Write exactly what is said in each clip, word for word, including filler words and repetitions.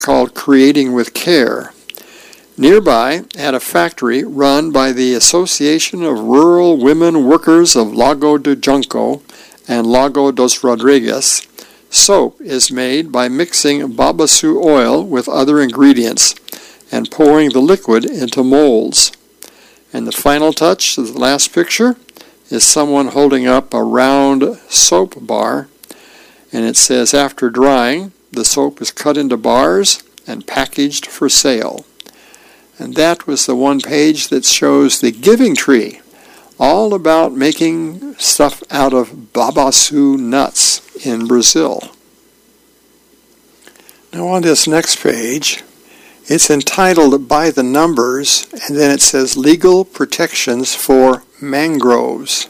called Creating with Care. Nearby, at a factory run by the Association of Rural Women Workers of Lago de Junco and Lago dos Rodrigues, soap is made by mixing babassu oil with other ingredients and pouring the liquid into molds. And the final touch, the last picture, is someone holding up a round soap bar, and it says, after drying, the soap is cut into bars and packaged for sale. And that was the one page that shows the Giving Tree, all about making stuff out of babassu nuts in Brazil. Now on this next page, it's entitled By the Numbers, and then it says Legal Protections for Mangroves.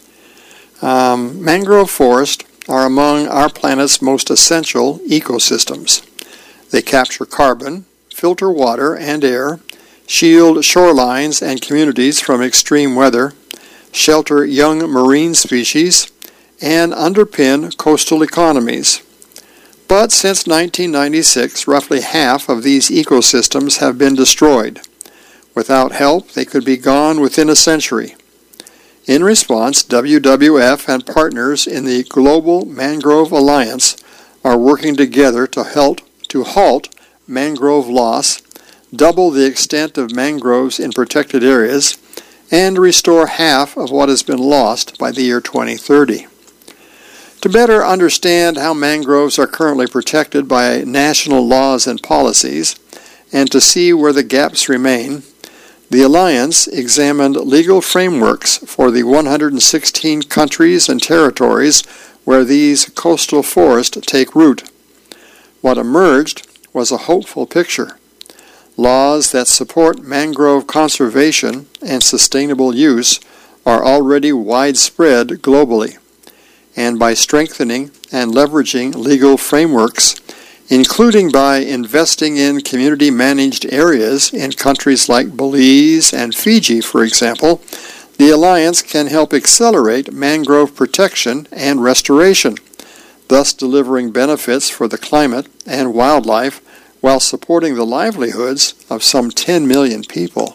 Um, mangrove forests are among our planet's most essential ecosystems. They capture carbon, filter water and air, shield shorelines and communities from extreme weather, shelter young marine species, and underpin coastal economies. But since nineteen ninety-six, roughly half of these ecosystems have been destroyed. Without help, they could be gone within a century. In response, W W F and partners in the Global Mangrove Alliance are working together to help to halt mangrove loss, double the extent of mangroves in protected areas, and restore half of what has been lost by the year twenty thirty. To better understand how mangroves are currently protected by national laws and policies, and to see where the gaps remain, the Alliance examined legal frameworks for the one hundred sixteen countries and territories where these coastal forests take root. What emerged was a hopeful picture. Laws that support mangrove conservation and sustainable use are already widespread globally, and by strengthening and leveraging legal frameworks, including by investing in community-managed areas in countries like Belize and Fiji, for example, the Alliance can help accelerate mangrove protection and restoration, thus delivering benefits for the climate and wildlife while supporting the livelihoods of some ten million people.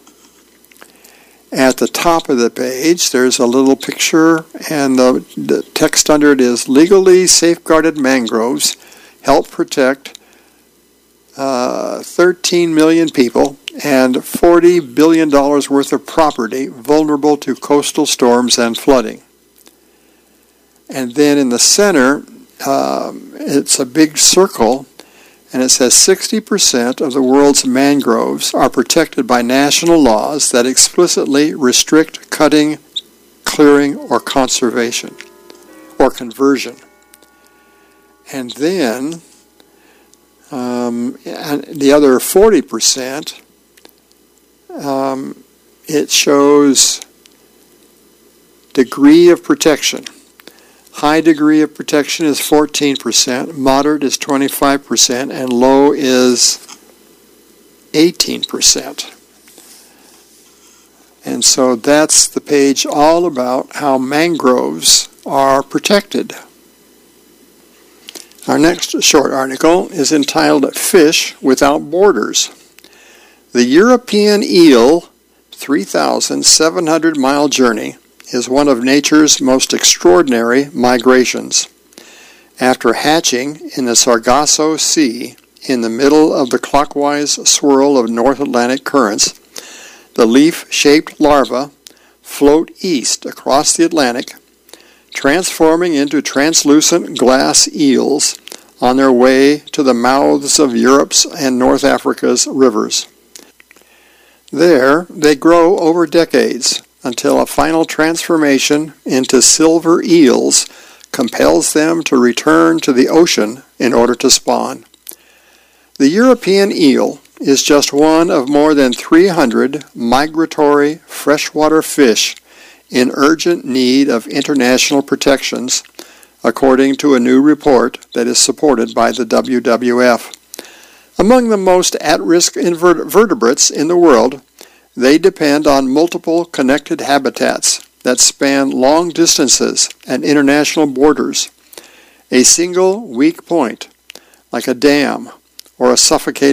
At the top of the page, there's a little picture, and the, the text under it is, Legally Safeguarded Mangroves Help Protect uh, thirteen million people and forty billion dollars worth of property vulnerable to coastal storms and flooding. And then in the center, um, it's a big circle, and it says sixty percent of the world's mangroves are protected by national laws that explicitly restrict cutting, clearing, or conservation, or conversion. And then um, and the other forty percent, um, it shows degree of protection. High degree of protection is fourteen percent, moderate is twenty-five percent, and low is eighteen percent. And so that's the page all about how mangroves are protected. Our next short article is entitled Fish Without Borders. The European eel three thousand seven hundred mile journey is one of nature's most extraordinary migrations. After hatching in the Sargasso Sea in the middle of the clockwise swirl of North Atlantic currents, the leaf-shaped larvae float east across the Atlantic, transforming into translucent glass eels on their way to the mouths of Europe's and North Africa's rivers. There, they grow over decades until a final transformation into silver eels compels them to return to the ocean in order to spawn. The European eel is just one of more than three hundred migratory freshwater fish in urgent need of international protections, according to a new report that is supported by the W W F. Among the most at-risk invertebrates in the world, they depend on multiple connected habitats that span long distances and international borders. A single weak point, like a dam or a suffocating